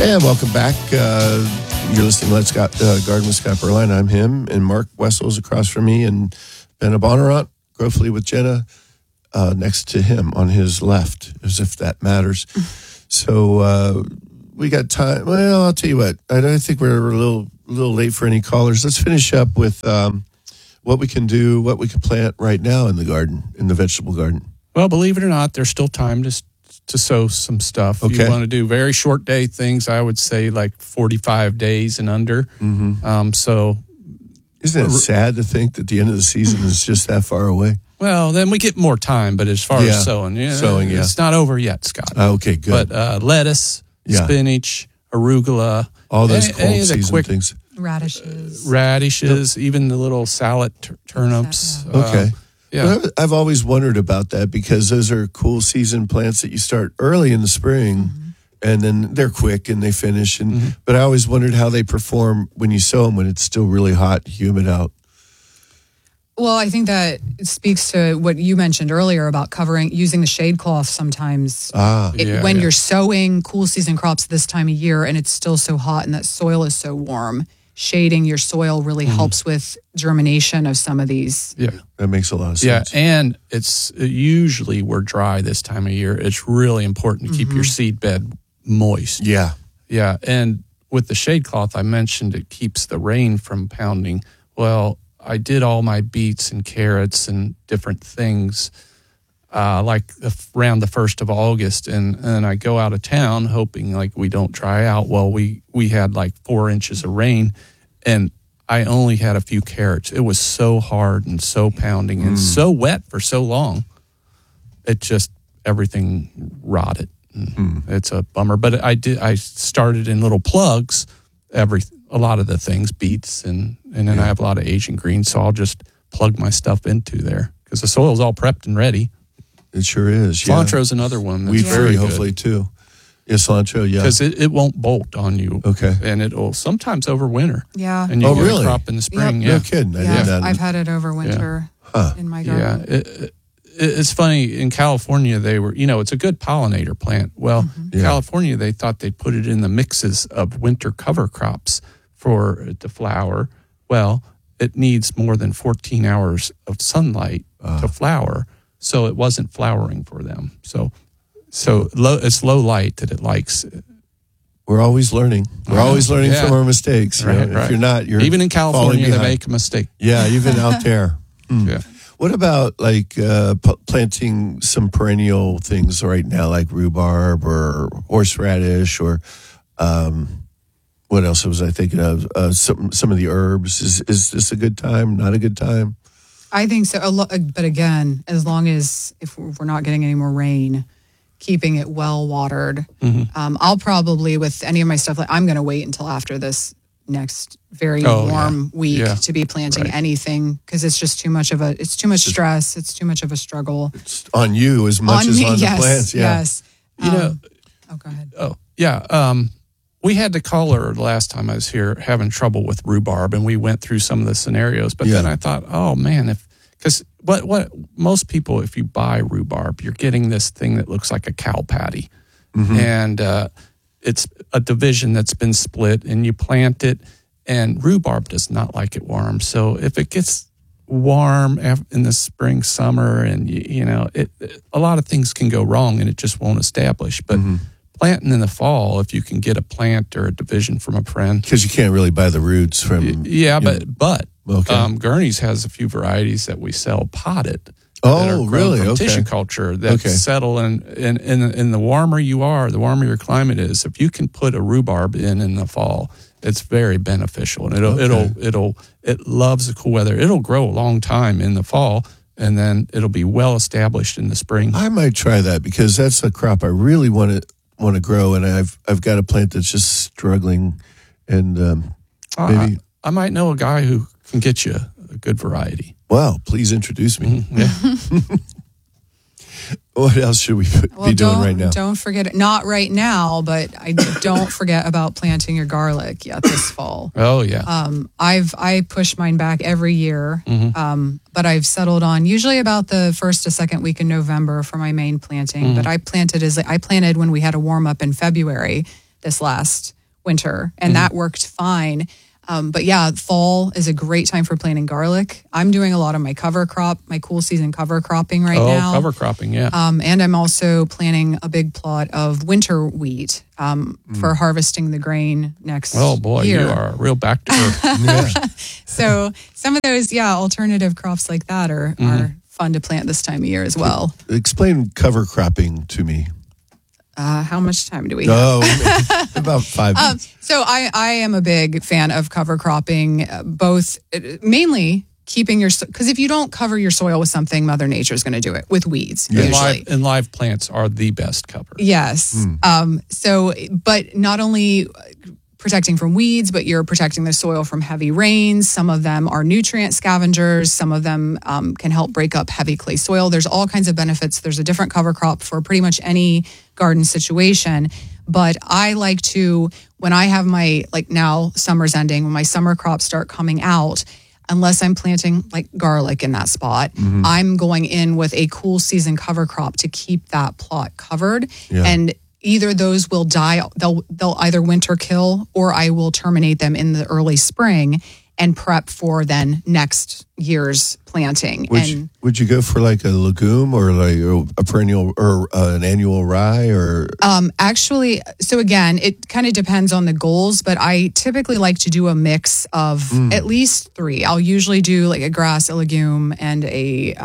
And welcome back. You're listening to Let's Garden with Scott Berline. I'm him, and Mark Wessel's across from me, and Ben Abonarant, Growthfully with Jenna, next to him on his left, as if that matters. So we got time. Well, I'll tell you what. I think we're a little late for any callers. Let's finish up with what we can do, what we can plant right now in the garden, in the vegetable garden. Well, believe it or not, there's still time to sow some stuff. Okay. You want to do very short day things, I would say like 45 days and under. Mm-hmm. So isn't it sad to think that the end of the season is just that far away? Well, then we get more time, but as far as sowing, it's not over yet, Scott. Okay, good. But lettuce, spinach, arugula, all those cold season things. Radishes, even the little salad turnips. Okay. Yeah. Well, I've always wondered about that because those are cool season plants that you start early in the spring, and then they're quick and they finish. But I always wondered how they perform when you sow them when it's still really hot, humid out. Well, I think that it speaks to what you mentioned earlier about using the shade cloth sometimes. When you're sowing cool season crops this time of year and it's still so hot and that soil is so warm, shading your soil really helps with germination of some of these. Yeah, that makes a lot of sense. Yeah, and usually we're dry this time of year. It's really important to keep your seed bed moist. Yeah. Yeah, and with the shade cloth, I mentioned it keeps the rain from pounding. Well, I did all my beets and carrots and different things like around the 1st of August, and I go out of town hoping like we don't dry out. Well, we had like 4 inches of rain, and I only had a few carrots. It was so hard and so pounding and so wet for so long. It just, everything rotted. It's a bummer, but I started in little plugs, a lot of the things, beets, and then I have a lot of Asian greens, so I'll just plug my stuff into there because the soil's all prepped and ready. It sure is. Cilantro's another one. Wheat free, hopefully, too. Yeah, cilantro, because it won't bolt on you. Okay. And it'll sometimes overwinter. Yeah. And you get really? a crop in the spring. Yep. No kidding. I've had it over winter in my garden. Yeah. It's funny, in California, they were, it's a good pollinator plant. Well, in California, they thought they'd put it in the mixes of winter cover crops for it to flower. Well, it needs more than 14 hours of sunlight to flower, so it wasn't flowering for them. So it's low light that it likes. We're always learning. We're always learning from our mistakes. Right. If you're not, you're even in California, they make a mistake. Yeah, even out there. Yeah. What about like planting some perennial things right now, like rhubarb or horseradish, or what else was I thinking of? Some of the herbs. Is this a good time? Not a good time? I think so. But again, as long as if we're not getting any more rain, keeping it well watered. I'll probably, with any of my stuff, I'm going to wait until after this next very warm week to be planting anything, because it's just too much stress. It's too much of a struggle. It's on you as much as on the plants. Yeah. Yes. Go ahead. Oh, yeah. We had the caller last time I was here having trouble with rhubarb, and we went through some of the scenarios. But then I thought, oh man, because what most people, if you buy rhubarb, you're getting this thing that looks like a cow patty, and it's a division that's been split, and you plant it, and rhubarb does not like it warm. So if it gets warm in the spring, summer, and a lot of things can go wrong, and it just won't establish. But planting in the fall, if you can get a plant or a division from a friend, because you can't really buy the roots from. Yeah, but Gurney's has a few varieties that we sell potted. Oh, really? From tissue culture that settle in the warmer you are, the warmer your climate is. If you can put a rhubarb in the fall, it's very beneficial, and it loves the cool weather. It'll grow a long time in the fall, and then it'll be well established in the spring. I might try that because that's a crop I really want to grow, and I've got a plant that's just struggling, and maybe I might know a guy who can get you a good variety. Wow, please introduce me. Yeah. What else should we be doing right now? Don't forget it. Not right now, but don't forget about planting your garlic yet this fall. Oh yeah. I push mine back every year, but I've settled on usually about the first to second week in November for my main planting. But I planted when we had a warm up in February this last winter, and that worked fine. But yeah, fall is a great time for planting garlic. I'm doing a lot of my cool season cover cropping right now. Oh, cover cropping, yeah. And I'm also planting a big plot of winter wheat for harvesting the grain next year. Oh boy, you are a real back to earth. So some of those, alternative crops like that are fun to plant this time of year as well. Explain cover cropping to me. How much time do we have? Oh, about 5 minutes. So I am a big fan of cover cropping, mainly keeping because if you don't cover your soil with something, Mother Nature is going to do it with weeds. Usually. And live plants are the best cover. Yes. But not only protecting from weeds, but you're protecting the soil from heavy rains. Some of them are nutrient scavengers. Some of them can help break up heavy clay soil. There's all kinds of benefits. There's a different cover crop for pretty much any garden situation. But I like to, when I have my, now summer's ending, when my summer crops start coming out, unless I'm planting like garlic in that spot, I'm going in with a cool season cover crop to keep that plot covered. Yeah. And either those will die, they'll either winter kill, or I will terminate them in the early spring and prep for then next year's planting. Would you go for like a legume or like a perennial or an annual rye or? Actually, so again, it kind of depends on the goals, but I typically like to do a mix of at least 3. I'll usually do like a grass, a legume, and a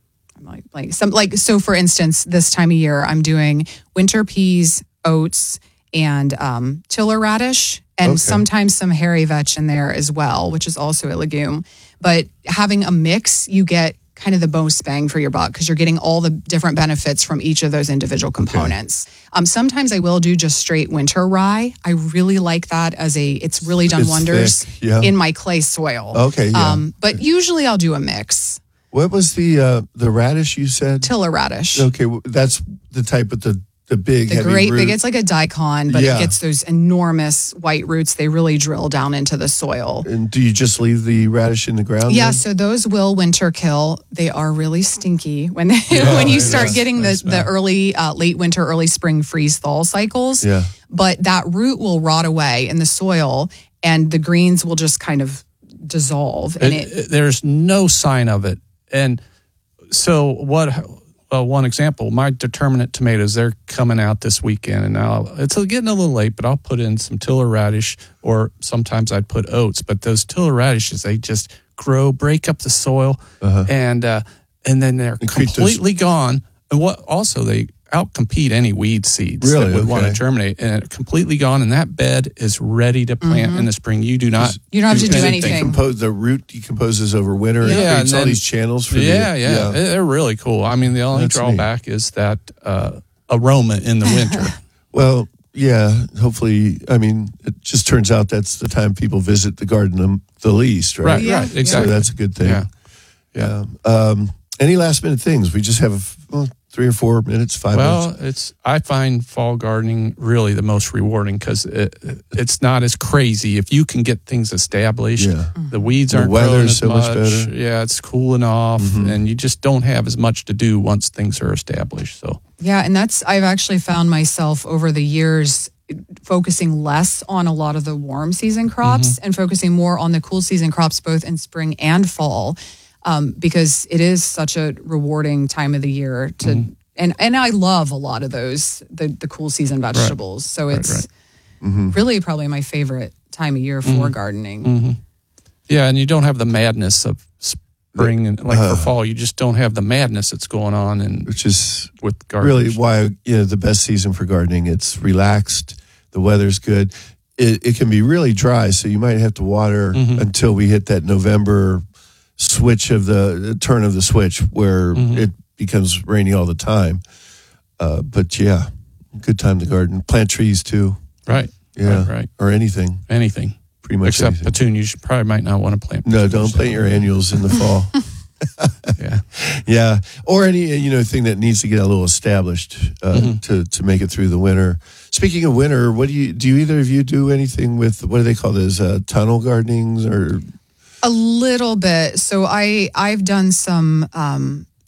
so for instance, this time of year I'm doing winter peas, oats, and tiller radish, and sometimes some hairy vetch in there as well, which is also a legume. But having a mix, you get kind of the most bang for your buck because you're getting all the different benefits from each of those individual components. Sometimes I will do just straight winter rye. I really like that it's really done wonders in my clay soil. Okay, yeah. But usually I'll do a mix. What was the radish you said? Tiller radish. Okay, that's the type with the big, the heavy great root. big. It's like a daikon, but it gets those enormous white roots. They really drill down into the soil. And do you just leave the radish in the ground? Yeah, then? so those will winter kill. They are really stinky when you start getting the early, late winter, early spring freeze thaw cycles. Yeah. But that root will rot away in the soil, and the greens will just kind of dissolve. There's no sign of it. And so one example, my determinate tomatoes, they're coming out this weekend, and now it's getting a little late, but I'll put in some tiller radish, or sometimes I'd put oats. But those tiller radishes, they just grow, break up the soil, and then they're completely gone. And they outcompete any weed seeds that would want to germinate, and it's completely gone. And that bed is ready to plant in the spring. You don't have to do anything. The root decomposes over winter. Yeah, it creates all these channels for they're really cool. I mean, the only drawback is that aroma in the winter. Well, yeah. Hopefully, I mean, it just turns out that's the time people visit the garden the least, right? Right, exactly. So that's a good thing. Yeah. Any last minute things? We just have 3 or 4 minutes, 5 minutes. I find fall gardening really the most rewarding because it's not as crazy. If you can get things established, the weeds aren't growing as much. Better. Yeah, it's cooling off, and you just don't have as much to do once things are established. So and I've actually found myself over the years focusing less on a lot of the warm season crops and focusing more on the cool season crops, both in spring and fall. Because it is such a rewarding time of the year and I love a lot of those, the cool season vegetables. So it's really probably my favorite time of year for gardening. Yeah, and you don't have the madness of spring and for fall, you just don't have the madness that's going on, which is with gardening. Really why the best season for gardening. It's relaxed, the weather's good. It can be really dry, so you might have to water until we hit that November switch of the turn of the switch where it becomes rainy all the time. But good time to garden. Plant trees too. Right. Yeah. Right. Or anything. Pretty much. Except anything. Petunias. You might not want to plant petunias. No, don't plant your annuals in the fall. Yeah. Or any thing that needs to get a little established to make it through the winter. Speaking of winter, what do you either of you do anything with, what do they call those, tunnel gardenings or? A little bit. So I've done some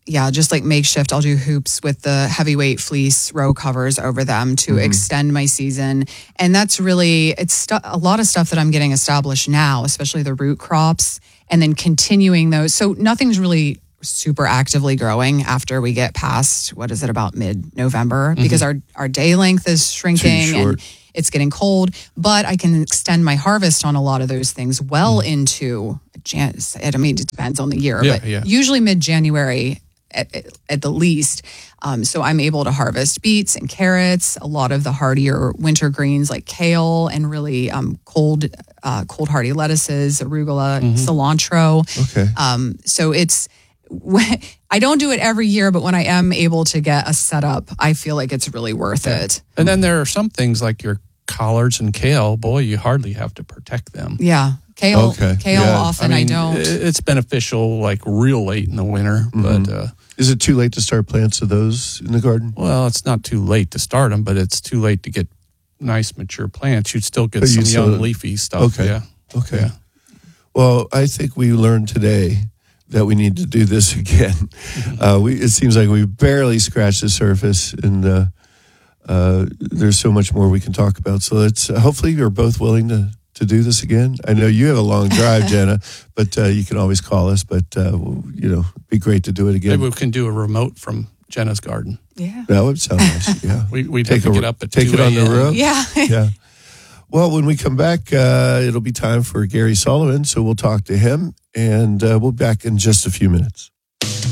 just like makeshift. I'll do hoops with the heavyweight fleece row covers over them to extend my season. And that's really, it's a lot of stuff that I'm getting established now, especially the root crops, and then continuing those. So nothing's really super actively growing after we get past, about mid-November, because our day length is shrinking and it's getting cold, but I can extend my harvest on a lot of those things well into it depends on the year, but usually mid-January at the least. So I'm able to harvest beets and carrots, a lot of the hardier winter greens like kale, and really cold hardy lettuces, arugula, cilantro. Okay. So it's, I don't do it every year, but when I am able to get a setup, I feel like it's really worth it. And then there are some things like your collards and kale. Boy, you hardly have to protect them. Yeah. Kale often I don't. It's beneficial like real late in the winter, but is it too late to start plants of those in the garden? Well, it's not too late to start them, but it's too late to get nice mature plants. You'd still get some young leafy stuff. Okay. Yeah. Okay. Yeah. Well, I think we learned today that we need to do this again. It seems like we barely scratched the surface, and there's so much more we can talk about. So let's hopefully you're both willing to do this again. I know you have a long drive, Jenna, but you can always call us. But it'd be great to do it again. Maybe we can do a remote from Jenna's garden. Yeah, that would sound nice. Yeah, we'd have to get up at 2 it on the road. Yeah, yeah. Well, when we come back, it'll be time for Gary Sullivan, so we'll talk to him, and we'll be back in just a few minutes.